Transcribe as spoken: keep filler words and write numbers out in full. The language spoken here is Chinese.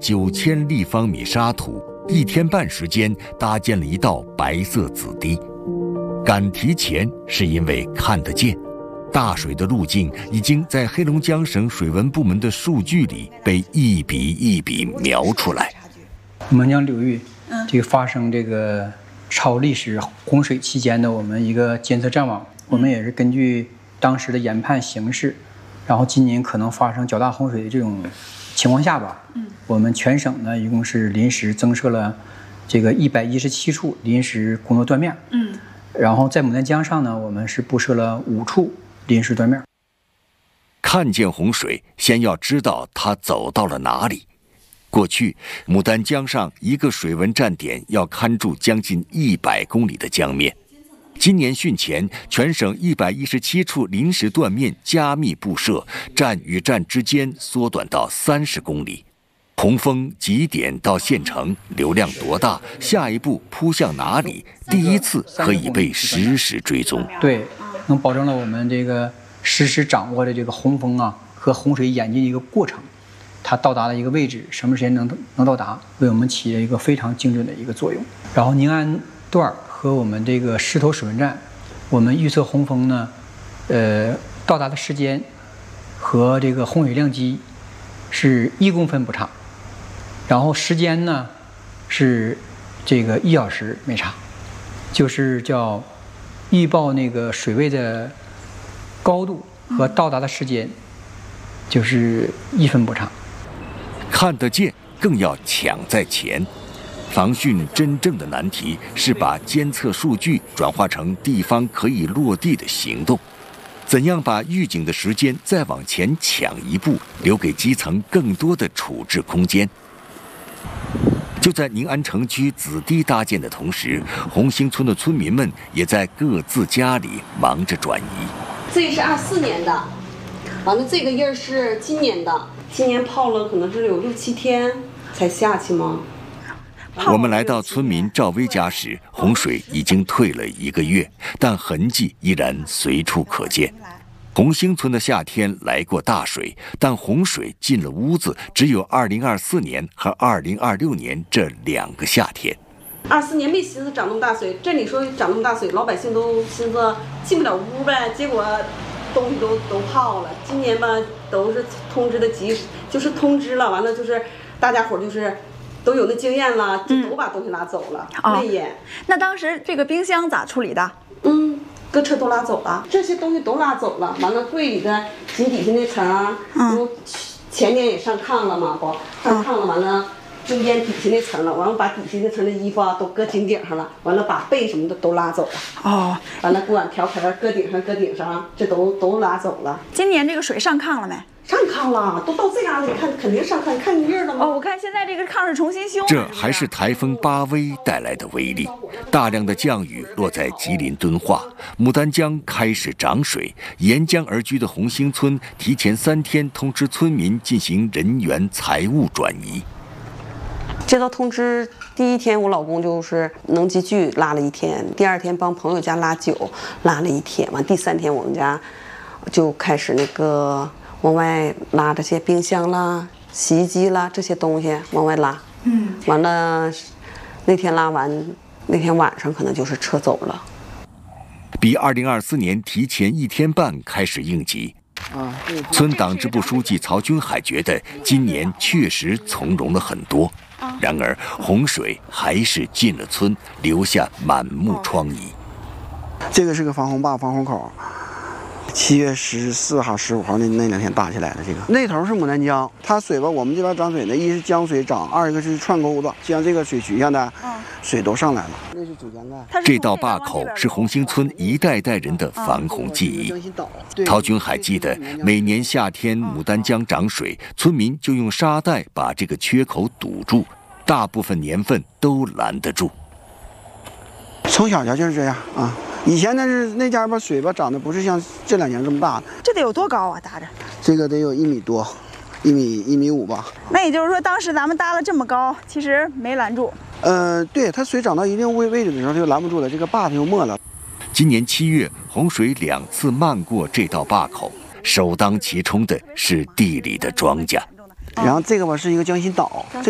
九千立方米沙土，一天半时间搭建了一道白色紫堤。敢提前是因为看得见，大水的路径已经在黑龙江省水文部门的数据里被一笔一笔描出来。 勐江流域这个发生这个超历史洪水期间的我们一个监测站网，我们也是根据当时的研判形势，然后今年可能发生较大洪水的这种情况下吧，我们全省呢一共是临时增设了这个一百一十七处临时工作断面。嗯。然后在牡丹江上呢，我们是布设了五处临时断面。 看见洪水，先要知道它走到了哪里。过去，牡丹江上一个水文站点要看住将近一百公里的江面。今年汛前，全省一百一十七处临时断面加密布设，站与站之间缩短到三十公里。洪峰几点到县城，流量多大，下一步扑向哪里，第一次可以被实时追踪。 对，能保证了我们这个实时掌握的这个洪峰啊和洪水演进的一个过程，它到达了一个位置，什么时间能能到达，为我们起了一个非常精准的一个作用。然后宁安段和我们这个狮头水文站，我们预测洪峰呢，呃，到达的时间和这个洪水量级是一公分不差。然后时间呢，是这个一小时没差，就是叫预报那个水位的高度和到达的时间，就是一分不差。 看得见，更要抢在前。防汛真正的难题是把监测数据转化成地方可以落地的行动。怎样把预警的时间再往前抢一步，留给基层更多的处置空间？就在宁安城区紫堤搭建的同时，红星村的村民们也在各自家里忙着转移。 这是二四年的，完了这个印儿是今年的，今年泡了可能是有六七天才下去吗？ 我们来到村民赵薇家时，洪水已经退了一个月，但痕迹依然随处可见。红星村的夏天来过大水，但洪水进了屋子只有二零二四年和二零二六年这两个夏天。 二四年没寻思涨那么大水，这里说涨那么大水，老百姓都寻思进不了屋呗，结果东西都都泡了。今年吧都是通知的及时，就是通知了，完了就是大家伙就是都有那经验了，就都把东西拿走了， 嗯、 没淹、哦。 那当时这个冰箱咋处理的？ 嗯。各车都拉走了，这些东西都拉走了。完了，柜里的井底下那层，嗯，前年也上炕了嘛，不上炕了，完了就淹底下那层了。完了，把底下那层的衣服啊都搁井顶上了。完了，把被什么的都拉走了。哦，完了，锅碗瓢盆搁顶上，搁顶上，这都都拉走了。 今年这个水上炕了没？ 上炕了，都到这样了，你看肯定上炕，你看你印了吗？ 哦，我看现在这个炕是重新修。 这还是台风巴威带来的威力，大量的降雨落在吉林敦化，牡丹江开始涨水，沿江而居的红星村提前三天通知村民进行人员财物转移。 接到通知第一天，我老公就是能集聚拉了一天，第二天帮朋友家拉酒拉了一天，完第三天我们家就开始那个。往外拉这些冰箱啦、洗衣机啦这些东西往外拉，嗯，完了，那天拉完，那天晚上可能就是撤走了。 比二零二四年提前一天半开始应急。啊，村党支部书记曹军海觉得今年确实从容了很多，然而洪水还是进了村，留下满目疮痍。 这个是个防洪坝、防洪口。七月十四号、十五号那那两天打起来的，这个那头是牡丹江，它水吧，我们这边涨水呢，一是江水涨，二一个是串沟子，像这个水渠上的水都上来了。那是主江盖。 这道坝口是红星村一代代人的防洪记忆。陶军海记得，每年夏天牡丹江涨水，村民就用沙袋把这个缺口堵住，大部分年份都拦得住。 从小家就是这样啊。以前那是那家吧，水吧长得不是像这两年这么大的。 这得有多高啊？搭着？ 这个得有一米多，一米一米五吧。 那也就是说，当时咱们搭了这么高，其实没拦住。 呃，对，它水涨到一定位位置的时候，它就拦不住了，这个坝它就没了。 今年七月，洪水两次漫过这道坝口，首当其冲的是地里的庄稼。 然后这个吧是一个江心岛。这